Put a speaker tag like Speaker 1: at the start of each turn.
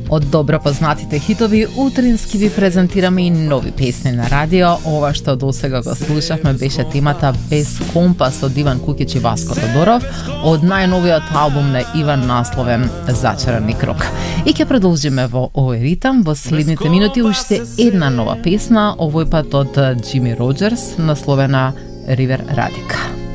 Speaker 1: Од добро познатите хитови, утрински ви презентираме и нови песни на радио. Ова што досега го слушавме беше темата Без компас од Иван Кукич и Васко Тодоров, од најновиот албум на Иван насловен Зачарани круг. И ќе продолжиме во овој ритам во следните минути уште една нова песна, овој пат од Джими Роџерс, насловена Ривер Радика.